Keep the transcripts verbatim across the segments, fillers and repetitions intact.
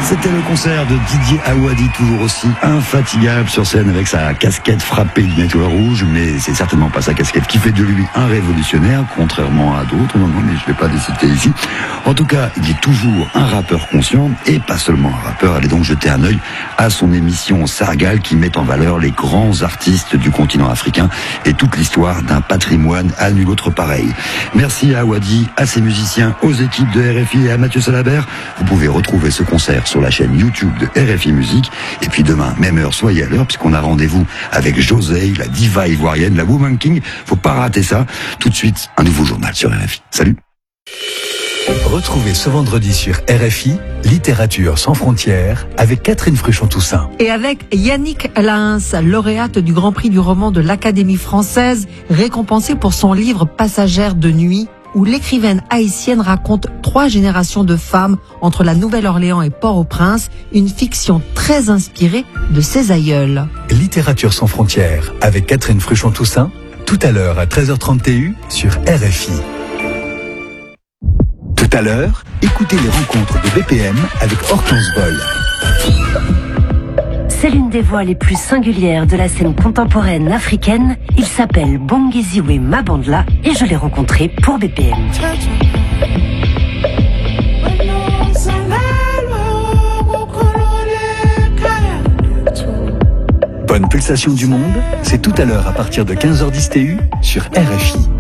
C'était le concert de Didier Awadi, toujours aussi infatigable sur scène avec sa casquette frappée d'une étoile rouge, mais c'est certainement pas sa casquette qui fait de lui un révolutionnaire, contrairement à d'autres. Non, non, mais je vais pas les citer ici. En tout cas, il est toujours un rappeur conscient, et pas seulement un rappeur. Allez donc jeter un œil à son émission Sargal qui met en valeur les grands artistes du continent africain et toute l'histoire d'un patrimoine à nul autre pareil. Merci à Awadi, à ses musiciens, aux équipes de R F I et à Mathieu Salabert. Vous pouvez retrouver ce concert sur la chaîne YouTube de R F I Musique. Et puis demain, même heure, soyez à l'heure, puisqu'on a rendez-vous avec José, la diva ivoirienne, la Woman King. Faut pas rater ça. Tout de suite, un nouveau journal sur R F I. Salut. Retrouvez ce vendredi sur R F I Littérature sans frontières avec Catherine Fruchon-Toussaint. Et avec Yannick Lahens, lauréate du Grand Prix du roman de l'Académie française, récompensée pour son livre Passagère de nuit, où l'écrivaine haïtienne raconte trois générations de femmes entre la Nouvelle-Orléans et Port-au-Prince, une fiction très inspirée de ses aïeuls. Littérature sans frontières avec Catherine Fruchon-Toussaint, tout à l'heure à treize heures trente sur R F I. Tout à l'heure, écoutez les rencontres de B P M avec Hortense Boll. C'est l'une des voix les plus singulières de la scène contemporaine africaine. Il s'appelle Bongeziwe Mabandla et je l'ai rencontré pour B P M. Bonne pulsation du monde, c'est tout à l'heure à partir de quinze heures dix T U sur R F I.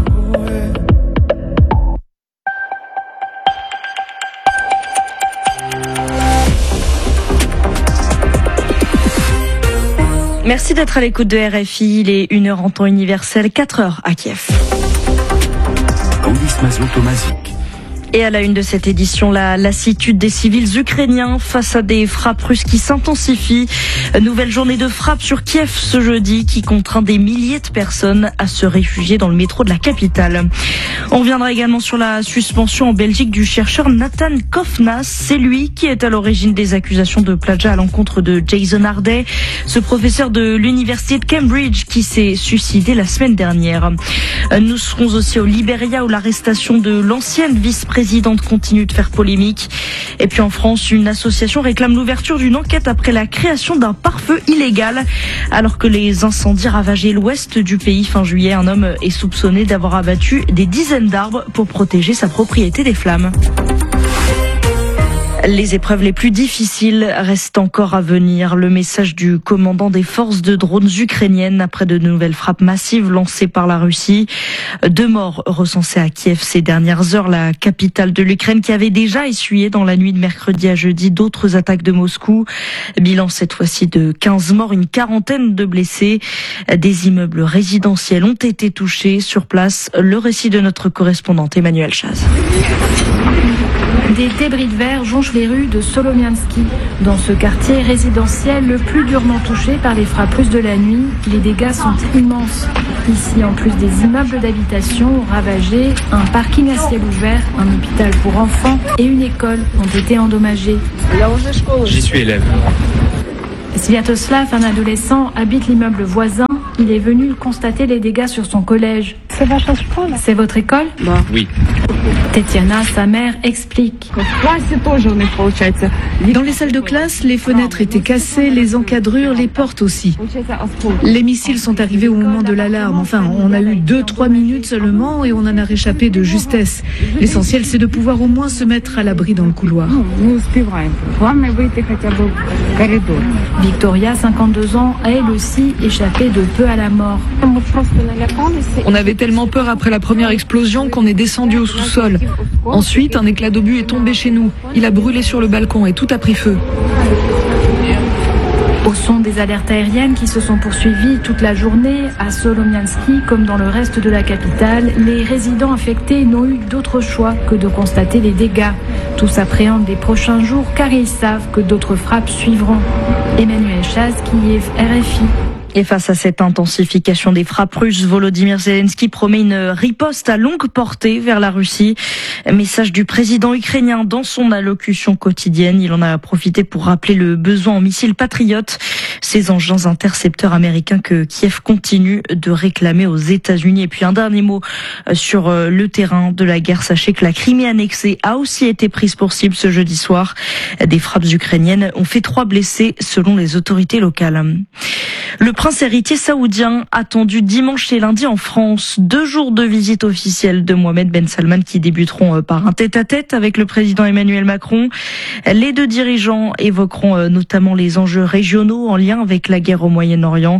Merci d'être à l'écoute de R F I. Il est une heure en temps universel, quatre heures à Kiev. Candice Mazot-Tomazic. Et à la une de cette édition, la lassitude des civils ukrainiens face à des frappes russes qui s'intensifient. Nouvelle journée de frappe sur Kiev ce jeudi qui contraint des milliers de personnes à se réfugier dans le métro de la capitale. On reviendra également sur la suspension en Belgique du chercheur Nathan Kofnas. C'est lui qui est à l'origine des accusations de plagiat à l'encontre de Jason Harday, ce professeur de l'université de Cambridge qui s'est suicidé la semaine dernière. Nous serons aussi au Libéria où l'arrestation de l'ancienne vice-présidente présidente continue de faire polémique. Et puis en France, une association réclame l'ouverture d'une enquête après la création d'un pare-feu illégal. Alors que les incendies ravageaient l'ouest du pays fin juillet, un homme est soupçonné d'avoir abattu des dizaines d'arbres pour protéger sa propriété des flammes. Les épreuves les plus difficiles restent encore à venir. Le message du commandant des forces de drones ukrainiennes après de nouvelles frappes massives lancées par la Russie. Deux morts recensés à Kiev ces dernières heures, la capitale de l'Ukraine qui avait déjà essuyé dans la nuit de mercredi à jeudi d'autres attaques de Moscou. Bilan cette fois-ci de quinze morts, une quarantaine de blessés. Des immeubles résidentiels ont été touchés sur place. Le récit de notre correspondante Emmanuel Chaz. Des débris de verre jonchent les rues de Solomiansky. Dans ce quartier résidentiel le plus durement touché par les frappes russes de la nuit, les dégâts sont immenses. Ici, en plus des immeubles d'habitation ravagés, un parking à ciel ouvert, un hôpital pour enfants et une école ont été endommagés. J'y suis élève. Sviatoslav, un adolescent, habite l'immeuble voisin. Il est venu constater les dégâts sur son collège. C'est votre école ? Oui. Tetiana, sa mère, explique. Dans les salles de classe, les fenêtres étaient cassées, les encadrures, les portes aussi. Les missiles sont arrivés au moment de l'alarme. Enfin, on a eu deux, trois minutes seulement et on en a réchappé de justesse. L'essentiel, c'est de pouvoir au moins se mettre à l'abri dans le couloir. Victoria, cinquante-deux ans, a elle aussi échappé de peu à la mort. On avait tellement peur après la première explosion qu'on est descendu au sous-sol. Ensuite, un éclat d'obus est tombé chez nous. Il a brûlé sur le balcon et tout a pris feu. Au son des alertes aériennes qui se sont poursuivies toute la journée, à Solomiansky comme dans le reste de la capitale, les résidents affectés n'ont eu d'autre choix que de constater les dégâts. Tous appréhendent les prochains jours car ils savent que d'autres frappes suivront. Emmanuel Chaz, Kiev, R F I. Et face à cette intensification des frappes russes, Volodymyr Zelensky promet une riposte à longue portée vers la Russie. Message du président ukrainien dans son allocution quotidienne. Il en a profité pour rappeler le besoin en missiles patriotes, ces engins intercepteurs américains que Kiev continue de réclamer aux États-Unis. Et puis un dernier mot sur le terrain de la guerre. Sachez que la Crimée annexée a aussi été prise pour cible ce jeudi soir. Des frappes ukrainiennes ont fait trois blessés selon les autorités locales. Le prince héritier saoudien attendu dimanche et lundi en France. Deux jours de visite officielle de Mohamed Ben Salman qui débuteront par un tête-à-tête avec le président Emmanuel Macron. Les deux dirigeants évoqueront notamment les enjeux régionaux en lien avec la guerre au Moyen-Orient.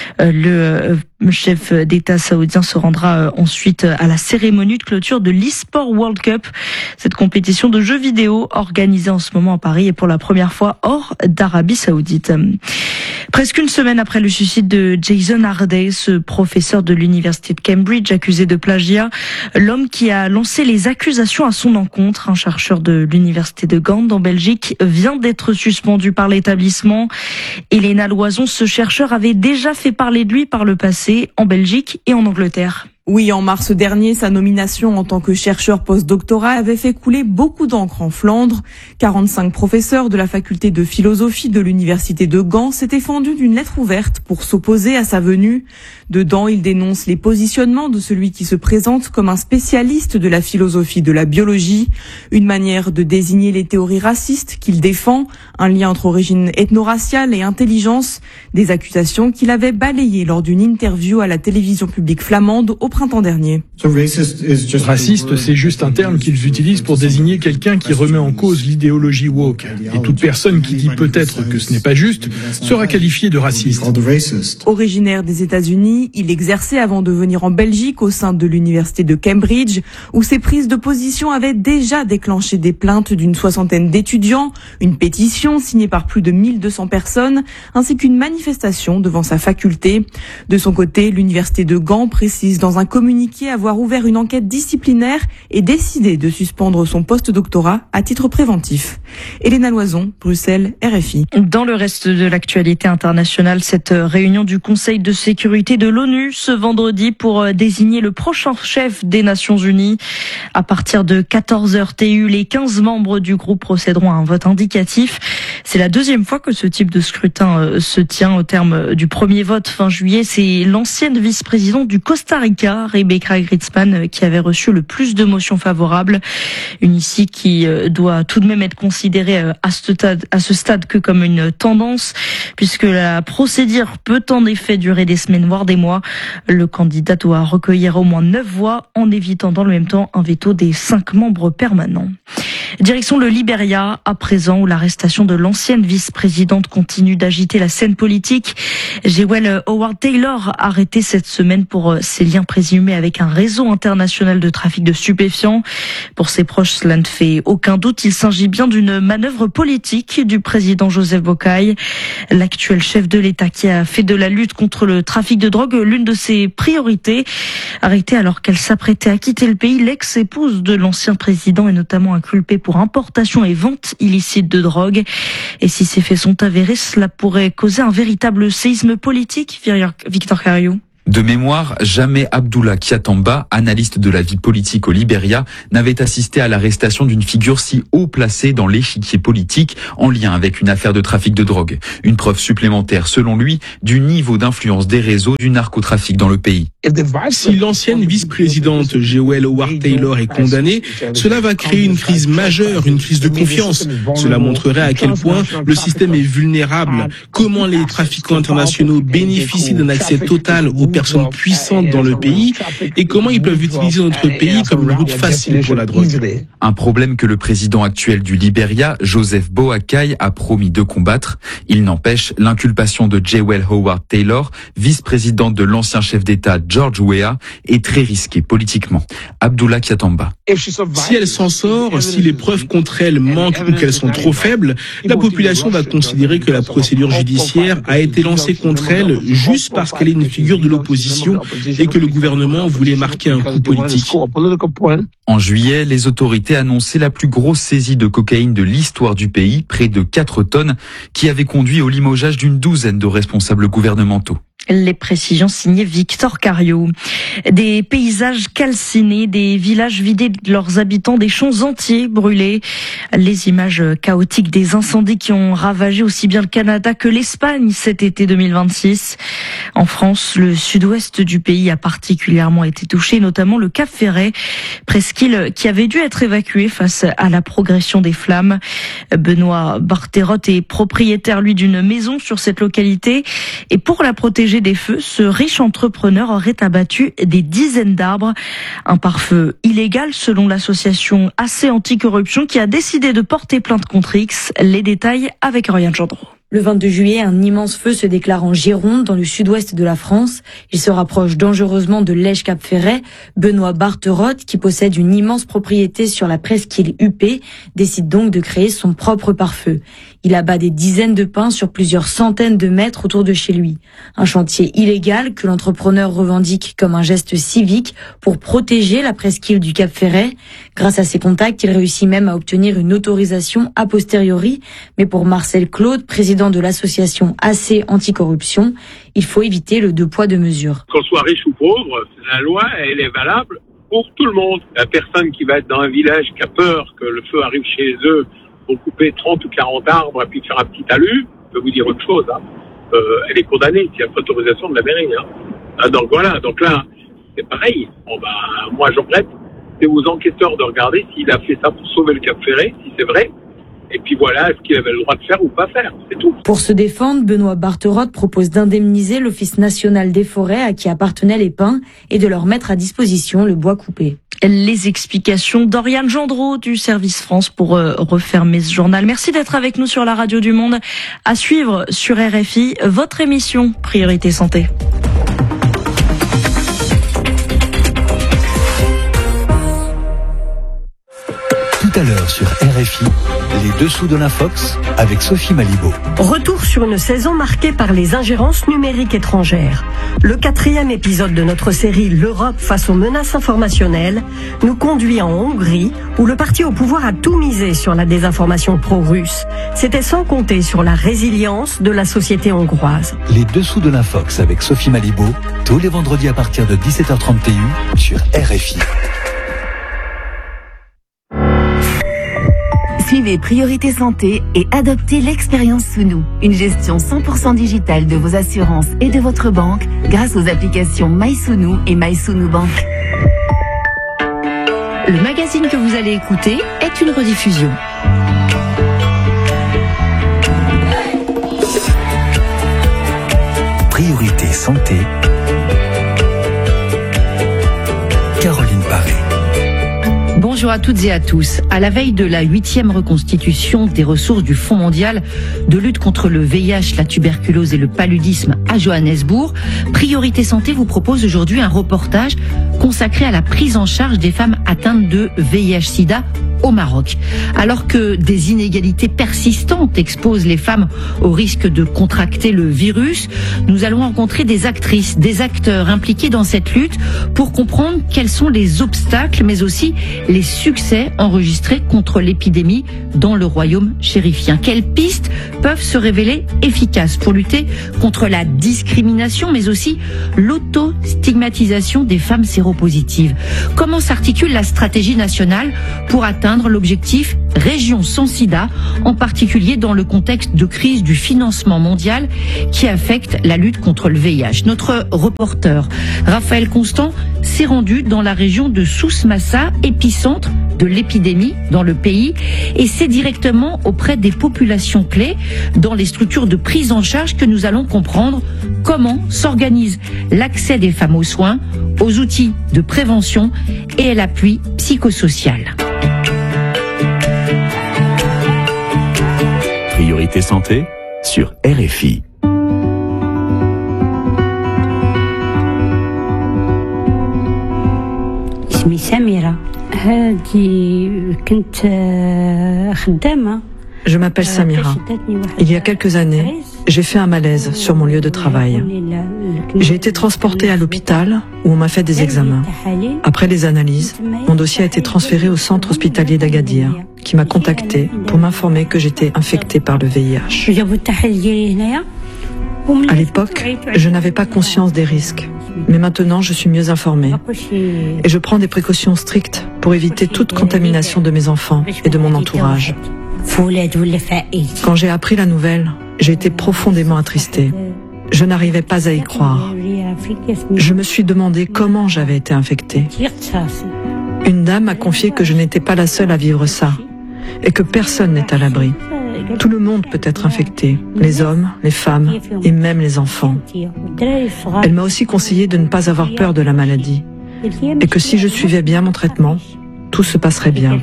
Le chef d'État saoudien se rendra ensuite à la cérémonie de clôture de l'eSport World Cup. Cette compétition de jeux vidéo organisée en ce moment à Paris et pour la première fois hors d'Arabie Saoudite. Presque une semaine après le suicide de Jason Harday, ce professeur de l'université de Cambridge accusé de plagiat, l'homme qui a lancé les accusations à son encontre, un chercheur de l'université de Gand en Belgique, vient d'être suspendu par l'établissement. Elena Loison, ce chercheur avait déjà fait parler de lui par le passé en Belgique et en Angleterre. Oui, en mars dernier, sa nomination en tant que chercheur postdoctoral avait fait couler beaucoup d'encre en Flandre. quarante-cinq professeurs de la faculté de philosophie de l'université de Gand s'étaient fendus d'une lettre ouverte pour s'opposer à sa venue. Dedans, ils dénoncent les positionnements de celui qui se présente comme un spécialiste de la philosophie de la biologie, une manière de désigner les théories racistes qu'il défend, un lien entre origine ethno-raciale et intelligence, des accusations qu'il avait balayées lors d'une interview à la télévision publique flamande au printemps dernier. Raciste, c'est juste un terme qu'ils utilisent pour désigner quelqu'un qui remet en cause l'idéologie woke. Et toute personne qui dit peut-être que ce n'est pas juste sera qualifiée de raciste. Originaire des États-Unis, il exerçait avant de venir en Belgique au sein de l'université de Cambridge, où ses prises de position avaient déjà déclenché des plaintes d'une soixantaine d'étudiants, une pétition signée par plus de mille deux cents personnes, ainsi qu'une manifestation devant sa faculté. De son côté, l'université de Gand précise dans un communiqué avoir ouvert une enquête disciplinaire et décidé de suspendre son post-doctorat à titre préventif. Elena Loison, Bruxelles, R F I. Dans le reste de l'actualité internationale, cette réunion du Conseil de sécurité de l'ONU ce vendredi pour désigner le prochain chef des Nations Unies. À partir de quatorze heures T U, les quinze membres du groupe procéderont à un vote indicatif. C'est la deuxième fois que ce type de scrutin se tient. Au terme du premier vote fin juillet, c'est l'ancienne vice-présidente du Costa Rica, Rebecca Gritzman, qui avait reçu le plus de motions favorables. Une ici qui doit tout de même être considérée à ce stade, à ce stade que comme une tendance, puisque la procédure peut en effet durer des semaines voire des mois. Le candidat doit recueillir au moins neuf voix en évitant dans le même temps un veto des cinq membres permanents. Direction le Libéria, à présent, où l'arrestation de l'ancienne vice-présidente continue d'agiter la scène politique. Jewel Howard Taylor, arrêtée cette semaine pour ses liens présumés avec un réseau international de trafic de stupéfiants. Pour ses proches, cela ne fait aucun doute. Il s'agit bien d'une manœuvre politique du président Joseph Boakai, l'actuel chef de l'État qui a fait de la lutte contre le trafic de drogue l'une de ses priorités. Arrêtée alors qu'elle s'apprêtait à quitter le pays, l'ex-épouse de l'ancien président est notamment inculpée pour importation et vente illicite de drogue. Et si ces faits sont avérés, cela pourrait causer un véritable séisme politique, Victor Cario. De mémoire, jamais Abdullah Kiatamba, analyste de la vie politique au Libéria, n'avait assisté à l'arrestation d'une figure si haut placée dans l'échiquier politique en lien avec une affaire de trafic de drogue. Une preuve supplémentaire, selon lui, du niveau d'influence des réseaux du narcotrafic dans le pays. Si l'ancienne vice-présidente Jewel Howard Taylor est condamnée, cela va créer une crise majeure, une crise de confiance. Cela montrerait à quel point le système est vulnérable, comment les trafiquants internationaux bénéficient d'un accès total aux personnes puissantes dans le pays et comment ils peuvent utiliser notre pays comme une route facile pour la drogue. Un problème que le président actuel du Libéria, Joseph Boakai, a promis de combattre. Il n'empêche, l'inculpation de Jewel Howard Taylor, vice-présidente de l'ancien chef d'État George Weah, est très risquée politiquement. Abdullah Kiatamba. Si elle s'en sort, si les preuves contre elle manquent ou qu'elles sont trop faibles, la population va considérer que la procédure judiciaire a été lancée contre elle juste parce qu'elle est une figure de l'opposition et que le gouvernement voulait marquer un coup politique. En juillet, les autorités annonçaient la plus grosse saisie de cocaïne de l'histoire du pays, près de quatre tonnes, qui avait conduit au limogeage d'une douzaine de responsables gouvernementaux. Les précisions signées Victor Cario. Des paysages calcinés, des villages vidés de leurs habitants, des champs entiers brûlés. Les images chaotiques des incendies qui ont ravagé aussi bien le Canada que l'Espagne cet été deux mille vingt-six. En France, le sud-ouest du pays a particulièrement été touché, notamment le Cap Ferret, presqu'île qui avait dû être évacuée face à la progression des flammes. Benoît Barterotte est propriétaire, lui, d'une maison sur cette localité. Et pour la protéger des feux, ce riche entrepreneur aurait abattu des dizaines d'arbres. Un pare-feu illégal selon l'association A C Anticorruption qui a décidé de porter plainte contre X. Les détails avec Oriane Gendreau. Le vingt-deux juillet, un immense feu se déclare en Gironde, dans le sud-ouest de la France. Il se rapproche dangereusement de Lège-Cap-Ferret. Benoît Barterotte, qui possède une immense propriété sur la presqu'île Huppé, décide donc de créer son propre pare-feu. Il abat des dizaines de pins sur plusieurs centaines de mètres autour de chez lui. Un chantier illégal que l'entrepreneur revendique comme un geste civique pour protéger la presqu'île du Cap-Ferret. Grâce à ses contacts, il réussit même à obtenir une autorisation a posteriori. Mais pour Marcel Claude, président de l'association A C Anticorruption, il faut éviter le deux poids deux mesures. Qu'on soit riche ou pauvre, la loi, elle est valable pour tout le monde. La personne qui va être dans un village qui a peur que le feu arrive chez eux pour couper trente ou quarante arbres et puis faire un petit talus, je peux vous dire autre chose. Hein. Euh, elle est condamnée s'il y a pas autorisation de la mairie. Hein. Ah, donc voilà, donc là, c'est pareil. Bon, bah, moi, j'en c'est aux enquêteurs de regarder s'il a fait ça pour sauver le Cap Ferret, si c'est vrai. Et puis voilà, est-ce qu'il avait le droit de faire ou pas faire, c'est tout. Pour se défendre, Benoît Barterotte propose d'indemniser l'Office national des forêts à qui appartenaient les pins et de leur mettre à disposition le bois coupé. Les explications d'Oriane Gendreau du Service France pour euh, refermer ce journal. Merci d'être avec nous sur la Radio du Monde. À suivre sur R F I, votre émission Priorité Santé. Tout à l'heure sur R F I, les dessous de l'Infox avec Sophie Malibaud. Retour sur une saison marquée par les ingérences numériques étrangères. Le quatrième épisode de notre série L'Europe face aux menaces informationnelles nous conduit en Hongrie où le parti au pouvoir a tout misé sur la désinformation pro-russe. C'était sans compter sur la résilience de la société hongroise. Les dessous de l'Infox avec Sophie Malibaud, tous les vendredis à partir de dix-sept heures trente sur R F I. Suivez Priorité Santé et adoptez l'expérience sous nous. Une gestion cent pour cent digitale de vos assurances et de votre banque grâce aux applications MySounou et MySounou Bank. Le magazine que vous allez écouter est une rediffusion. Priorité Santé. Caroline Paré. Bonjour à toutes et à tous. À la veille de la huitième reconstitution des ressources du Fonds mondial de lutte contre le V I H, la tuberculose et le paludisme à Johannesburg, Priorité Santé vous propose aujourd'hui un reportage consacré à la prise en charge des femmes atteintes de V I H sida au Maroc. Alors que des inégalités persistantes exposent les femmes au risque de contracter le virus, nous allons rencontrer des actrices, des acteurs impliqués dans cette lutte pour comprendre quels sont les obstacles, mais aussi les succès enregistrés contre l'épidémie dans le royaume chérifien. Quelles pistes peuvent se révéler efficaces pour lutter contre la discrimination, mais aussi l'auto-stigmatisation des femmes séropositives? Comment s'articule la stratégie nationale pour atteindre l'objectif Région sans sida, en particulier dans le contexte de crise du financement mondial qui affecte la lutte contre le V I H? Notre reporter Raphaël Constant s'est rendu dans la région de Souss-Massa, épicentre de l'épidémie dans le pays, et c'est directement auprès des populations clés dans les structures de prise en charge que nous allons comprendre comment s'organise l'accès des femmes aux soins, aux outils de prévention et à l'appui psychosocial. Priorité Santé sur R F I. اسمي سميرة هذه كنت خدامة. Je m'appelle Samira. Il y a quelques années, j'ai fait un malaise sur mon lieu de travail. J'ai été transportée à l'hôpital où on m'a fait des examens. Après les analyses, mon dossier a été transféré au centre hospitalier d'Agadir, qui m'a contacté pour m'informer que j'étais infectée par le V I H. À l'époque, je n'avais pas conscience des risques. Mais maintenant, je suis mieux informée. Et je prends des précautions strictes pour éviter toute contamination de mes enfants et de mon entourage. Quand j'ai appris la nouvelle, j'ai été profondément attristée. Je n'arrivais pas à y croire. Je me suis demandé comment j'avais été infectée. Une dame m'a confié que je n'étais pas la seule à vivre ça et que personne n'est à l'abri. Tout le monde peut être infecté, les hommes, les femmes et même les enfants. Elle m'a aussi conseillé de ne pas avoir peur de la maladie et que si je suivais bien mon traitement, tout se passerait bien.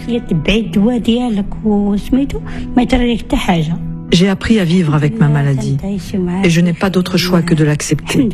J'ai appris à vivre avec ma maladie et je n'ai pas d'autre choix que de l'accepter.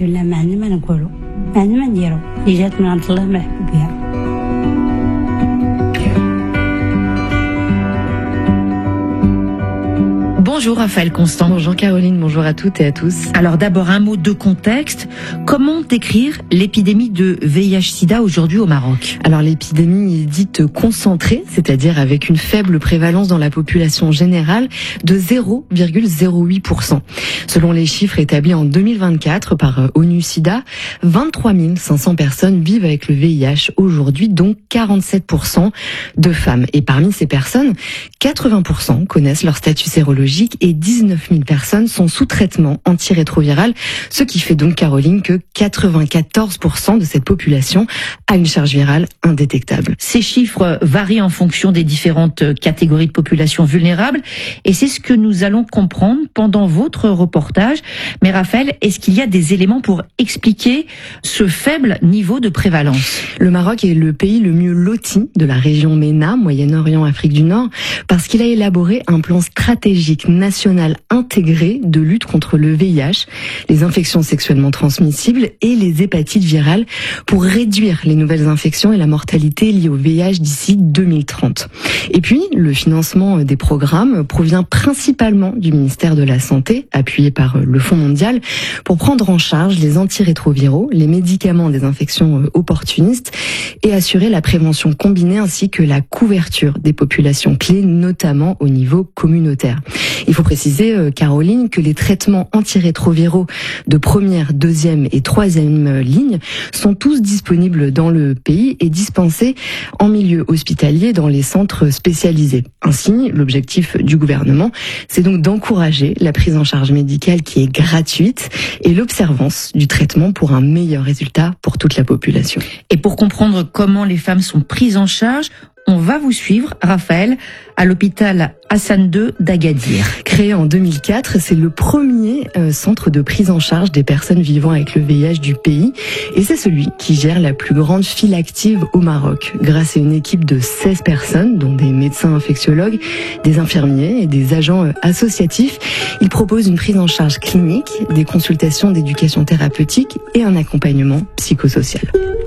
Bonjour Raphaël Constant. Bonjour Caroline, bonjour à toutes et à tous. Alors d'abord un mot de contexte. Comment décrire l'épidémie de V I H sida aujourd'hui au Maroc? Alors l'épidémie est dite concentrée, c'est-à-dire avec une faible prévalence dans la population générale de zéro virgule zéro huit pour cent. Selon les chiffres établis en deux mille vingt-quatre par ONU SIDA, vingt-trois mille cinq cents personnes vivent avec le V I H aujourd'hui, dont quarante-sept pour cent de femmes. Et parmi ces personnes, quatre-vingts pour cent connaissent leur statut sérologique et dix-neuf mille personnes sont sous traitement antirétroviral, ce qui fait donc, Caroline, que quatre-vingt-quatorze pour cent de cette population a une charge virale indétectable. Ces chiffres varient en fonction des différentes catégories de population vulnérables et c'est ce que nous allons comprendre pendant votre reportage. Mais Raphaël, est-ce qu'il y a des éléments pour expliquer ce faible niveau de prévalence? Le Maroc est le pays le mieux loti de la région MENA, Moyen-Orient, Afrique du Nord, parce qu'il a élaboré un plan stratégique national intégré de lutte contre le V I H, les infections sexuellement transmissibles et les hépatites virales pour réduire les nouvelles infections et la mortalité liée au V I H d'ici deux mille trente. Et puis, le financement des programmes provient principalement du ministère de la Santé, appuyé par le Fonds mondial, pour prendre en charge les antirétroviraux, les médicaments des infections opportunistes et assurer la prévention combinée ainsi que la couverture des populations clés, notamment au niveau communautaire. Il faut préciser, Caroline, que les traitements antirétroviraux de première, deuxième et troisième ligne sont tous disponibles dans le pays et dispensés en milieu hospitalier dans les centres spécialisés. Ainsi, l'objectif du gouvernement, c'est donc d'encourager la prise en charge médicale qui est gratuite et l'observance du traitement pour un meilleur résultat pour toute la population. Et pour comprendre comment les femmes sont prises en charge, on va vous suivre, Raphaël, à l'hôpital Hassan deux d'Agadir. Créé en deux mille quatre, c'est le premier euh, centre de prise en charge des personnes vivant avec le V I H du pays. Et c'est celui qui gère la plus grande file active au Maroc. Grâce à une équipe de seize personnes, dont des médecins infectiologues, des infirmiers et des agents euh, associatifs, il propose une prise en charge clinique, des consultations d'éducation thérapeutique et un accompagnement psychosocial.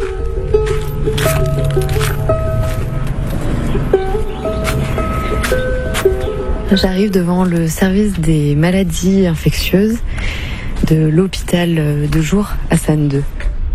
J'arrive devant le service des maladies infectieuses de l'hôpital de jour Hassan deux.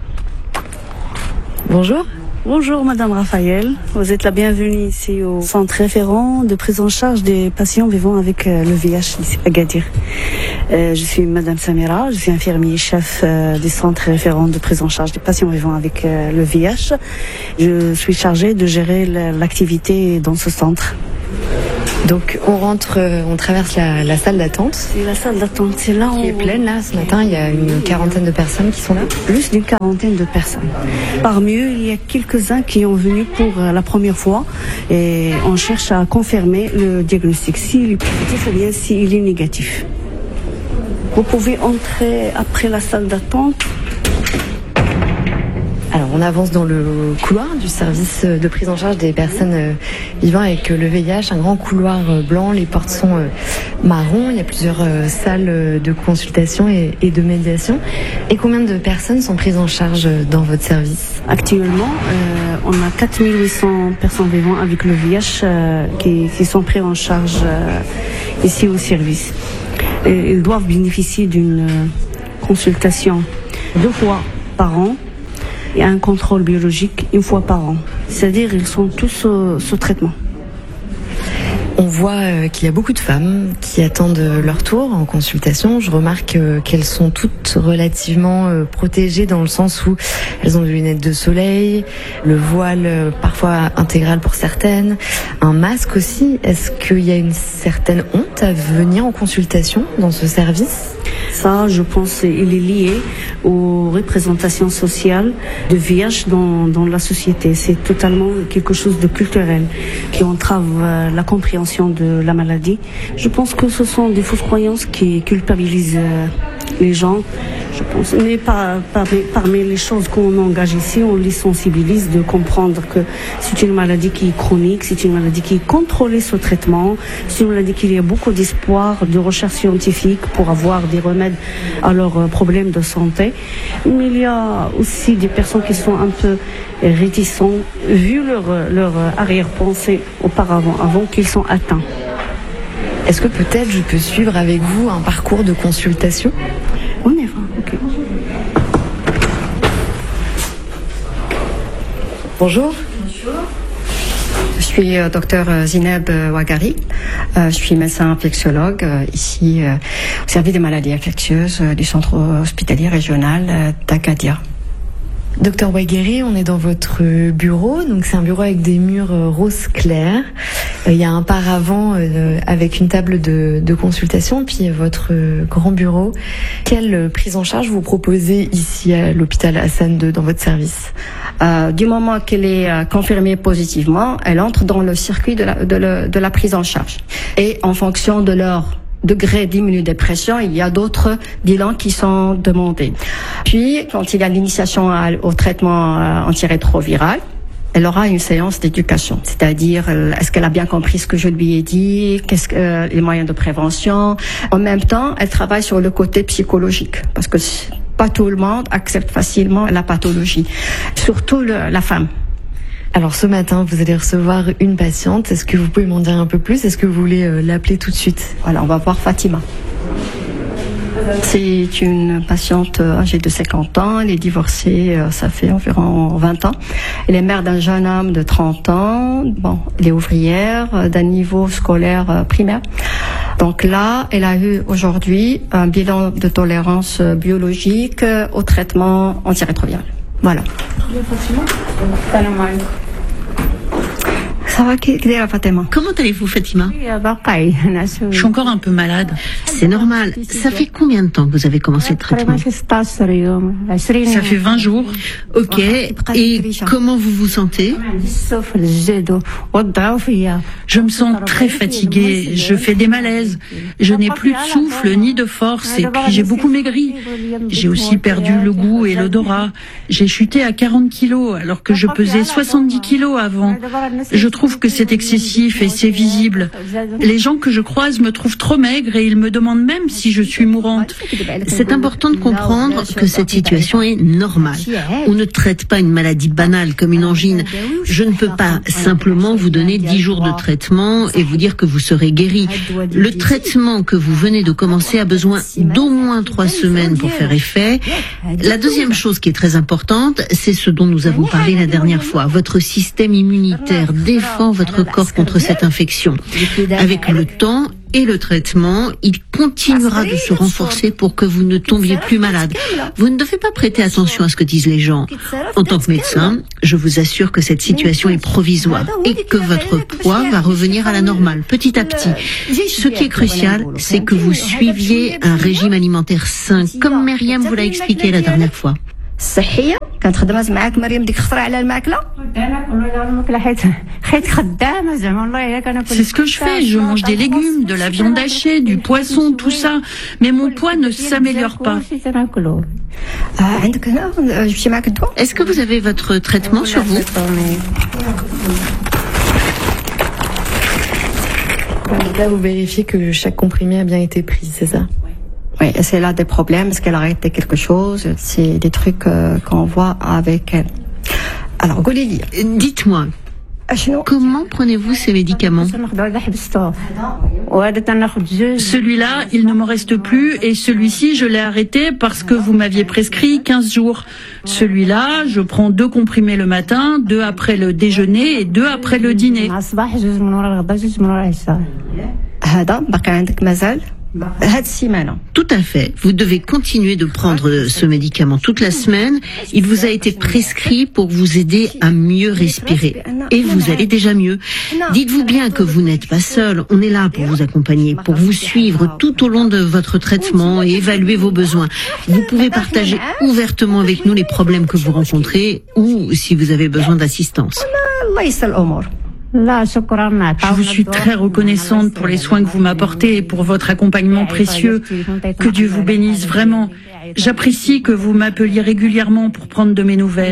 Bonjour. Bonjour Madame Raphaël, vous êtes la bienvenue ici au centre référent de prise en charge des patients vivant avec le V I H ici à Agadir. Euh, je suis Madame Samira, je suis infirmier chef euh, du centre référent de prise en charge des patients vivant avec euh, le V I H. Je suis chargée de gérer l'activité dans ce centre. Donc on rentre, on traverse la, la salle d'attente. C'est la salle d'attente, c'est là qui est pleine là. Ce matin, il y a une quarantaine de personnes qui sont là. Plus d'une quarantaine de personnes. Parmi eux, il y a quelques-uns qui ont venu pour la première fois et on cherche à confirmer le diagnostic, s'il est positif ou bien s'il est négatif. Vous pouvez entrer après la salle d'attente. Alors on avance dans le couloir du service de prise en charge des personnes vivant avec le V I H, un grand couloir blanc, les portes sont marron, il y a plusieurs salles de consultation et de médiation. Et combien de personnes sont prises en charge dans votre service? Actuellement, euh, on a quatre mille huit cents personnes vivant avec le V I H euh, qui, qui sont prises en charge euh, ici au service. Et ils doivent bénéficier d'une consultation deux fois par an et un contrôle biologique une fois par an. C'est-à-dire ils sont tous sous, sous traitement. On voit qu'il y a beaucoup de femmes qui attendent leur tour en consultation. Je remarque qu'elles sont toutes relativement protégées dans le sens où elles ont des lunettes de soleil, le voile parfois intégral pour certaines, un masque aussi. Est-ce qu'il y a une certaine honte à venir en consultation dans ce service ? Ça, je pense, il est lié aux représentations sociales de V I H dans, dans la société. C'est totalement quelque chose de culturel qui entrave la compréhension de la maladie. Je pense que ce sont des fausses croyances qui culpabilisent les gens, je pense. Mais par, parmi, parmi les choses qu'on engage ici, on les sensibilise de comprendre que c'est une maladie qui est chronique, c'est une maladie qui est contrôlée sous traitement, c'est une maladie qu'il y a beaucoup d'espoir, de recherche scientifique pour avoir des remèdes à leurs problèmes de santé. Mais il y a aussi des personnes qui sont un peu réticents, vu leur, leur arrière-pensée auparavant, avant qu'ils soient atteints. Est-ce que peut-être je peux suivre avec vous un parcours de consultation ? On y va, ok. Bonjour. Bonjour. Je suis euh, docteur Zineb Ouagari. Euh, je suis médecin infectiologue euh, ici euh, au service des maladies infectieuses euh, du centre hospitalier régional euh, d'Agadir. Docteur Ouagari, on est dans votre bureau, donc c'est un bureau avec des murs rose clair. Il y a un paravent avec une table de, de consultation, puis votre grand bureau. Quelle prise en charge vous proposez ici à l'hôpital Hassan deux dans votre service ? euh, Du moment qu'elle est euh, confirmée positivement, elle entre dans le circuit de la, de, le, de la prise en charge. Et en fonction de leur degré d'immunodépression, il y a d'autres bilans qui sont demandés. Puis, quand il y a l'initiation au traitement antirétroviral, elle aura une séance d'éducation, c'est-à-dire est-ce qu'elle a bien compris ce que je lui ai dit, qu'est-ce que euh, les moyens de prévention. En même temps, elle travaille sur le côté psychologique, parce que pas tout le monde accepte facilement la pathologie, surtout le, la femme. Alors ce matin, vous allez recevoir une patiente. Est-ce que vous pouvez m'en dire un peu plus ? Est-ce que vous voulez euh, l'appeler tout de suite ? Voilà, on va voir Fatima. C'est une patiente âgée de cinquante ans, elle est divorcée, ça fait environ vingt ans. Elle est mère d'un jeune homme de trente ans, bon, elle est ouvrière d'un niveau scolaire primaire. Donc là, elle a eu aujourd'hui un bilan de tolérance biologique au traitement antirétroviral. Voilà. Ça va, Fatima? Comment allez-vous, Fatima? Je suis encore un peu malade. C'est normal. Ça fait combien de temps que vous avez commencé le traitement? Ça fait vingt jours. Ok. Et comment vous vous sentez? Je me sens très fatiguée. Je fais des malaises. Je n'ai plus de souffle ni de force. Et puis j'ai beaucoup maigri. J'ai aussi perdu le goût et l'odorat. J'ai chuté à quarante kilos alors que je pesais soixante-dix kilos avant. Je trouve que c'est excessif et c'est visible. Les gens que je croise me trouvent trop maigre et ils me demandent même si je suis mourante. C'est important de comprendre que cette situation est normale. On ne traite pas une maladie banale comme une angine. Je ne peux pas simplement vous donner dix jours de traitement et vous dire que vous serez guéri. Le traitement que vous venez de commencer a besoin d'au moins trois semaines pour faire effet. La deuxième chose qui est très importante, c'est ce dont nous avons parlé la dernière fois. Votre système immunitaire défend votre corps contre cette infection. Avec le temps et le traitement, il continuera de se renforcer pour que vous ne tombiez plus malade. Vous ne devez pas prêter attention à ce que disent les gens. En tant que médecin, je vous assure que cette situation est provisoire et que votre poids va revenir à la normale petit à petit. Ce qui est crucial, c'est que vous suiviez un régime alimentaire sain, comme Myriam vous l'a expliqué la dernière fois. صحية كانت خدمات معاك مريم ديك خطرة على الماكلة حيت خدامة زعما والله إلا كان C'est ce que je fais, je mange des légumes, de la viande hachée, du poisson, tout ça, mais mon poids ne s'améliore pas. Est-ce que vous avez votre traitement sur vous? Là, vous vérifiez que chaque comprimé a bien été pris, c'est ça? Oui, est-ce qu'elle a des problèmes? Est-ce qu'elle a arrêté quelque chose? C'est des trucs euh, qu'on voit avec elle. Alors, Golili, dites-moi, Comment prenez-vous ces médicaments? Celui-là, il ne m'en reste plus et celui-ci, je l'ai arrêté parce que vous m'aviez prescrit quinze jours. Celui-là, je prends deux comprimés le matin, deux après le déjeuner et deux après le dîner. Tout à fait. Vous devez continuer de prendre ce médicament toute la semaine. Il vous a été prescrit pour vous aider à mieux respirer. Et vous allez déjà mieux. Dites-vous bien que vous n'êtes pas seul. On est là pour vous accompagner, pour vous suivre tout au long de votre traitement et évaluer vos besoins. Vous pouvez partager ouvertement avec nous les problèmes que vous rencontrez ou si vous avez besoin d'assistance. Je vous suis très reconnaissante pour les soins que vous m'apportez et pour votre accompagnement précieux. Que Dieu vous bénisse vraiment. J'apprécie que vous m'appeliez régulièrement pour prendre de mes nouvelles.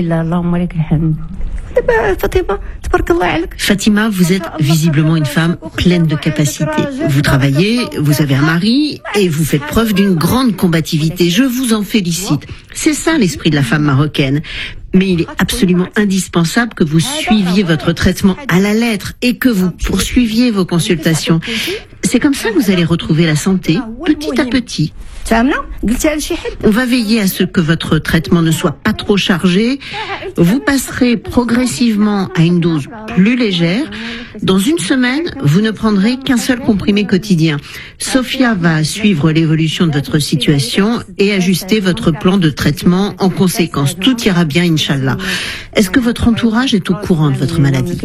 Fatima, vous êtes visiblement une femme pleine de capacités. Vous travaillez, vous avez un mari et vous faites preuve d'une grande combativité. Je vous en félicite. C'est ça l'esprit de la femme marocaine. Mais il est absolument indispensable que vous suiviez votre traitement à la lettre et que vous poursuiviez vos consultations. C'est comme ça que vous allez retrouver la santé, petit à petit. On va veiller à ce que votre traitement ne soit pas trop chargé. Vous passerez progressivement à une dose plus légère. Dans une semaine, vous ne prendrez qu'un seul comprimé quotidien. Sophia va suivre l'évolution de votre situation et ajuster votre plan de traitement en conséquence. Tout ira bien, Inch'Allah. Est-ce que votre entourage est au courant de votre maladie?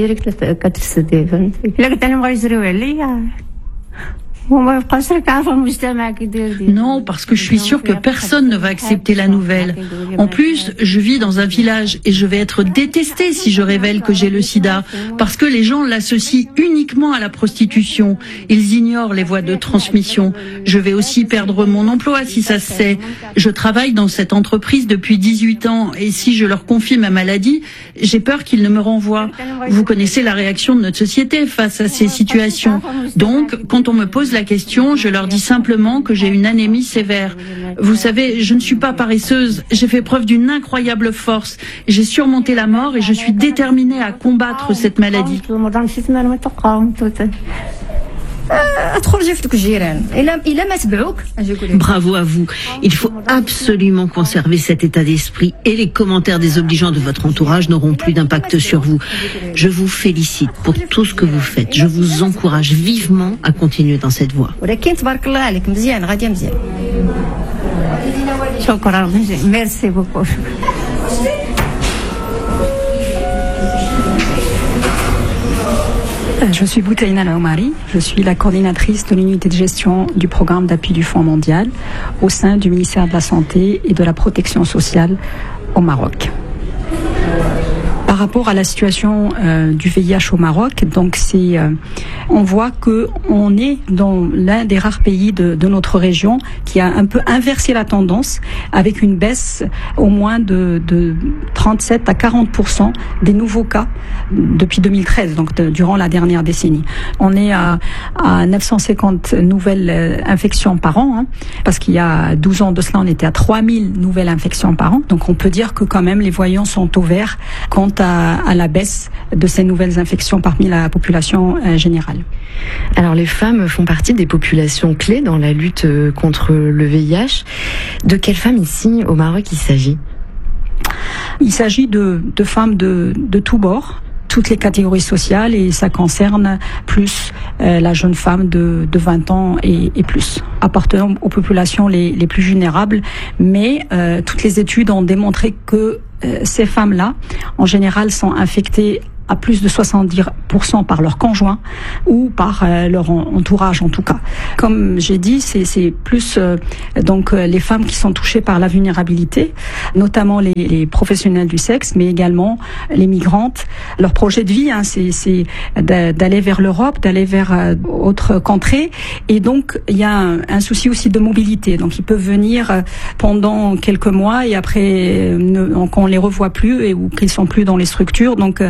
Non, parce que je suis sûre que personne ne va accepter la nouvelle. En plus, je vis dans un village et je vais être détestée si je révèle que j'ai le sida, parce que les gens l'associent uniquement à la prostitution. Ils ignorent les voies de transmission. Je vais aussi perdre mon emploi si ça se sait. Je travaille dans cette entreprise depuis dix-huit ans et si je leur confie ma maladie, j'ai peur qu'ils ne me renvoient. Vous connaissez la réaction de notre société face à ces situations. Donc, quand on me pose la question, je leur dis simplement que j'ai une anémie sévère. Vous savez, je ne suis pas paresseuse, j'ai fait preuve d'une incroyable force. J'ai surmonté la mort et je suis déterminée à combattre cette maladie. Bravo à vous. Il faut absolument conserver cet état d'esprit et les commentaires désobligeants de votre entourage n'auront plus d'impact sur vous. Je vous félicite pour tout ce que vous faites. Je vous encourage vivement à continuer dans cette voie. Merci beaucoup. Je suis Boutaïna Laomari, je suis la coordinatrice de l'unité de gestion du programme d'appui du Fonds mondial au sein du ministère de la Santé et de la Protection sociale au Maroc. Par rapport à la situation euh, du V I H au Maroc, donc c'est, euh, on voit que on est dans l'un des rares pays de, de notre région qui a un peu inversé la tendance avec une baisse au moins de, de trente-sept à quarante pour cent des nouveaux cas depuis deux mille treize, donc de, durant la dernière décennie. On est à, à neuf cent cinquante nouvelles euh, infections par an, hein, parce qu'il y a douze ans de cela, on était à trois mille nouvelles infections par an. Donc on peut dire que quand même les voyants sont au vert quant à À, à la baisse de ces nouvelles infections parmi la population euh, générale. Alors les femmes font partie des populations clés dans la lutte contre le V I H. De quelles femmes ici au Maroc il s'agit? Il s'agit de, de femmes de, de tous bords, toutes les catégories sociales, et ça concerne plus euh, la jeune femme de, de vingt ans et, et plus, appartenant aux populations les, les plus vulnérables. Mais euh, toutes les études ont démontré que euh, ces femmes-là, en général, sont infectées à plus de soixante-dix pour cent par leur conjoint ou par euh, leur entourage en tout cas. Comme j'ai dit, c'est, c'est plus euh, donc euh, les femmes qui sont touchées par la vulnérabilité, notamment les, les professionnels du sexe, mais également les migrantes. Leur projet de vie, hein, c'est, c'est d'aller vers l'Europe, d'aller vers euh, autres contrées, et donc il y a un, un souci aussi de mobilité. Donc ils peuvent venir euh, pendant quelques mois et après euh, ne, qu'on les revoit plus et ou qu'ils sont plus dans les structures. Donc euh,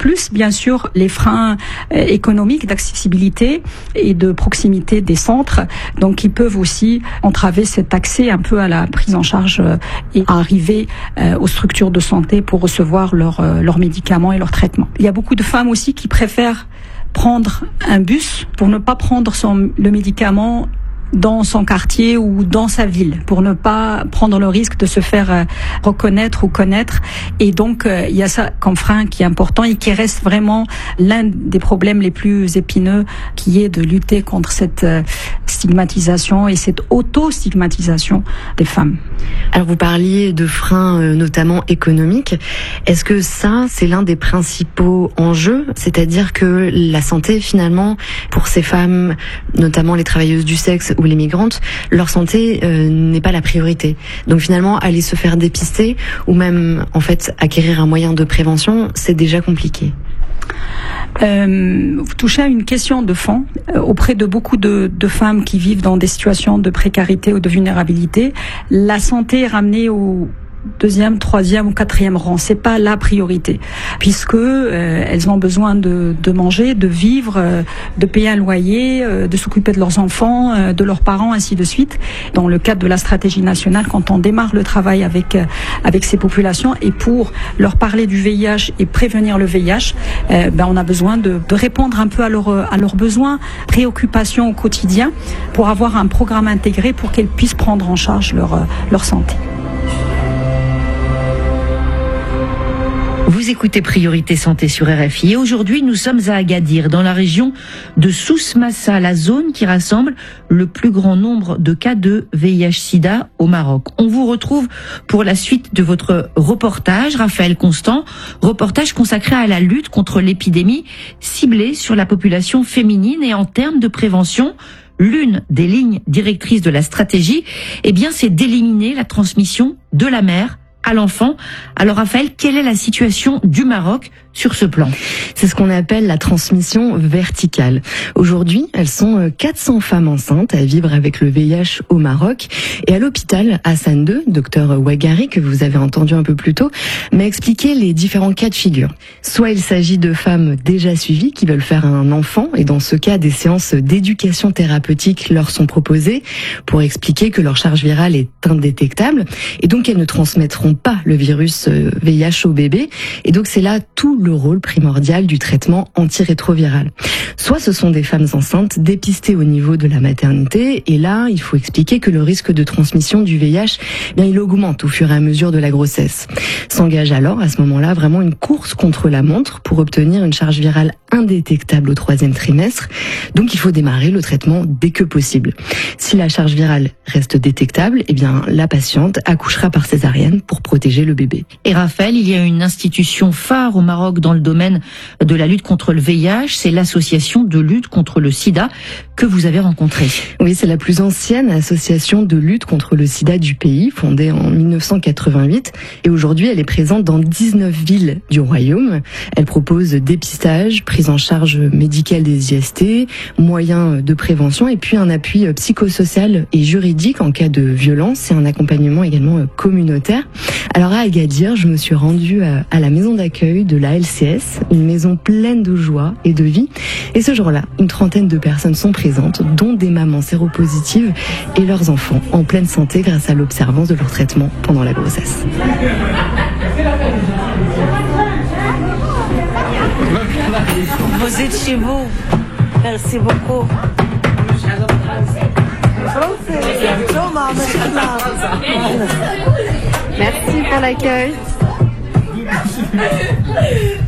plus bien sûr les freins euh, économiques d'accessibilité et de proximité des centres, donc qui peuvent aussi entraver cet accès un peu à la prise en charge euh, et à arriver euh, aux structures de santé pour recevoir leurs euh, leurs médicaments et leurs traitements. Il y a beaucoup de femmes aussi qui préfèrent prendre un bus pour ne pas prendre son, le médicament dans son quartier ou dans sa ville, pour ne pas prendre le risque de se faire euh, reconnaître ou connaître. Et donc, euh, il y a ça comme frein qui est important et qui reste vraiment l'un des problèmes les plus épineux, qui est de lutter contre cette euh, stigmatisation et cette auto-stigmatisation des femmes. Alors, vous parliez de freins euh, notamment économiques. Est-ce que ça, c'est l'un des principaux enjeux? C'est-à-dire que la santé, finalement, pour ces femmes, notamment les travailleuses du sexe ou les migrantes, leur santé euh, n'est pas la priorité. Donc finalement, aller se faire dépister ou même en fait acquérir un moyen de prévention, c'est déjà compliqué. Euh, vous touchez à une question de fond euh, auprès de beaucoup de, de femmes qui vivent dans des situations de précarité ou de vulnérabilité. La santé est ramenée au deuxième, troisième ou quatrième rang. C'est pas la priorité, puisque euh, elles ont besoin de, de manger, de vivre, euh, de payer un loyer, euh, de s'occuper de leurs enfants, euh, de leurs parents, ainsi de suite. Dans le cadre de la stratégie nationale, quand on démarre le travail avec euh, avec ces populations et pour leur parler du V I H et prévenir le V I H, euh, ben on a besoin de, de répondre un peu à leurs à leurs besoins, préoccupations au quotidien, pour avoir un programme intégré pour qu'elles puissent prendre en charge leur leur santé. Vous écoutez Priorité Santé sur R F I et aujourd'hui nous sommes à Agadir, dans la région de Souss Massa, la zone qui rassemble le plus grand nombre de cas de V I H sida au Maroc. On vous retrouve pour la suite de votre reportage, Raphaël Constant, reportage consacré à la lutte contre l'épidémie ciblée sur la population féminine et en termes de prévention. L'une des lignes directrices de la stratégie, eh bien, c'est d'éliminer la transmission de la mère à l'enfant. Alors Raphaël, quelle est la situation du Maroc sur ce plan? C'est ce qu'on appelle la transmission verticale. Aujourd'hui, elles sont quatre cents femmes enceintes à vivre avec le V I H au Maroc. Et à l'hôpital Hassan deux, docteur Ouaggari, que vous avez entendu un peu plus tôt, m'a expliqué les différents cas de figure. Soit il s'agit de femmes déjà suivies qui veulent faire un enfant, et dans ce cas, des séances d'éducation thérapeutique leur sont proposées pour expliquer que leur charge virale est indétectable, et donc elles ne transmettront pas le virus V I H au bébé. Et donc c'est là tout le rôle primordial du traitement antirétroviral. Soit ce sont des femmes enceintes dépistées au niveau de la maternité, et là il faut expliquer que le risque de transmission du V I H, eh bien il augmente au fur et à mesure de la grossesse. S'engage alors à ce moment-là vraiment une course contre la montre pour obtenir une charge virale indétectable au troisième trimestre. Donc il faut démarrer le traitement dès que possible. Si la charge virale reste détectable, eh bien la patiente accouchera par césarienne pour protéger le bébé. Et Raphaël, il y a une institution phare au Maroc dans le domaine de la lutte contre le V I H, c'est l'association de lutte contre le sida que vous avez rencontrée. Oui, c'est la plus ancienne association de lutte contre le sida du pays, fondée en mille neuf cent quatre-vingt-huit, et aujourd'hui elle est présente dans dix-neuf villes du royaume. Elle propose dépistage, prise en charge médicale des I S T, moyens de prévention et puis un appui psychosocial et juridique en cas de violence et un accompagnement également communautaire. Alors à Agadir, je me suis rendue à la maison d'accueil de la L C S, une maison pleine de joie et de vie. Et ce jour-là, une trentaine de personnes sont présentes, dont des mamans séropositives et leurs enfants en pleine santé grâce à l'observance de leur traitement pendant la grossesse. Vous êtes chez vous. Merci beaucoup. Merci pour l'accueil.